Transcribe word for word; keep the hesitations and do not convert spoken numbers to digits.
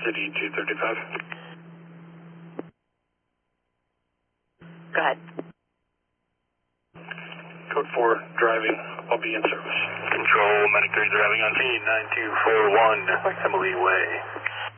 City two thirty-five. Go ahead. Code four, driving. I'll be in service. Control, Medic three driving on feed nine two four one, Emily Way.